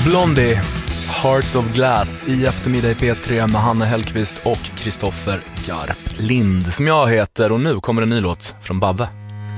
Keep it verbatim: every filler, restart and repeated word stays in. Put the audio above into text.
Blondie, Heart of Glass i eftermiddag i P tre med Hanna Hellqvist och Kristoffer Garplind som jag heter, och nu kommer en ny låt från Bavve.